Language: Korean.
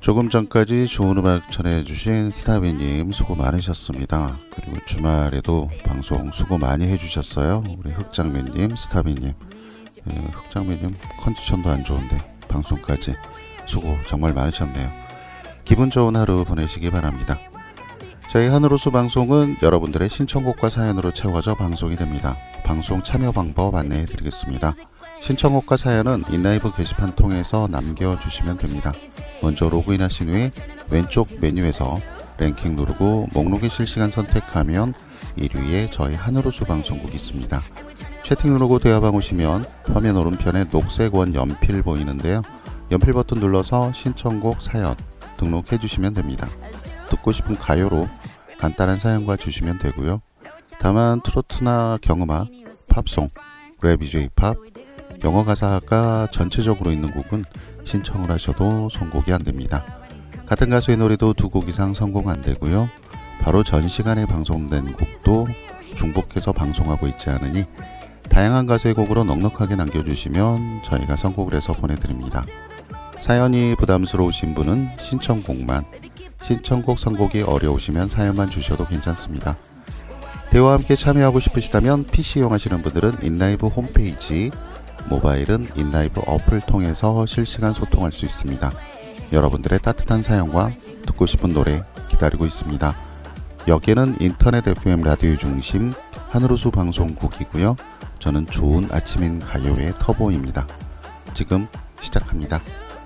조금 전까지 좋은 음악 전해주신 스타비님 수고 많으셨습니다. 그리고 주말에도 방송 수고 많이 해주셨어요. 우리 흑장미님, 스타비님. 흑장미님 컨디션도 안 좋은데 방송까지 수고 정말 많으셨네요. 기분 좋은 하루 보내시기 바랍니다. 저희 하늘호수 방송은 여러분들의 신청곡과 사연으로 채워져 방송이 됩니다. 방송 참여 방법 안내해 드리겠습니다. 신청곡과 사연은 인라이브 게시판 통해서 남겨주시면 됩니다. 먼저 로그인하신 후에 왼쪽 메뉴에서 랭킹 누르고 목록에 실시간 선택하면 1위에 저희 하늘호수 방송국이 있습니다. 채팅 누르고 대화방 오시면 화면 오른편에 녹색 원 연필 보이는데요. 연필 버튼 눌러서 신청곡 사연 등록해 주시면 됩니다. 듣고 싶은 가요로 간단한 사연과 주시면 되고요. 다만 트로트나 경음악, 팝송, 랩, J-팝, 영어 가사가 전체적으로 있는 곡은 신청을 하셔도 선곡이 안됩니다. 같은 가수의 노래도 2곡 이상 선곡 안되고요. 바로 전 시간에 방송된 곡도 중복해서 방송하고 있지 않으니 다양한 가수의 곡으로 넉넉하게 남겨주시면 저희가 선곡을 해서 보내드립니다. 사연이 부담스러우신 분은 신청곡만, 신청곡 선곡이 어려우시면 사연만 주셔도 괜찮습니다. 대화와 함께 참여하고 싶으시다면 PC 이용하시는 분들은 인라이브 홈페이지, 모바일은 인라이브 어플을 통해서 실시간 소통할 수 있습니다. 여러분들의 따뜻한 사연과 듣고 싶은 노래 기다리고 있습니다. 여기는 인터넷 FM 라디오 중심 하늘호수 방송국이고요. 저는 좋은 아침인 가요의 터보입니다. 지금 시작합니다.